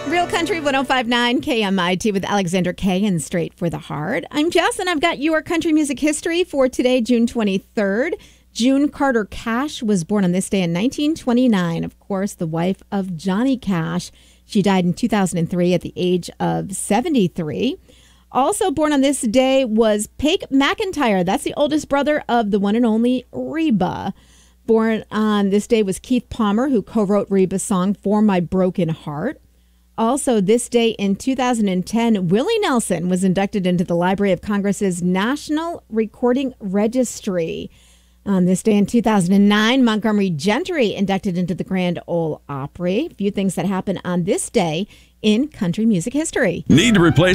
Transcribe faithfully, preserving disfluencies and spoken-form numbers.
Real Country one oh five point nine K M I T with Alexander K and Straight for the Heart. I'm Jess, and I've got your country music history for today, June twenty-third. June Carter Cash was born on this day in nineteen twenty-nine. Of course, the wife of Johnny Cash. She died in two thousand three at the age of seventy-three. Also born on this day was Pake McIntyre. That's the oldest brother of the one and only Reba. Born on this day was Keith Palmer, who co-wrote Reba's song For My Broken Heart. Also, this day in two thousand ten, Willie Nelson was inducted into the Library of Congress's National Recording Registry. On this day in two thousand nine, Montgomery Gentry inducted into the Grand Ole Opry. A few things that happened on this day in country music history. Need to replace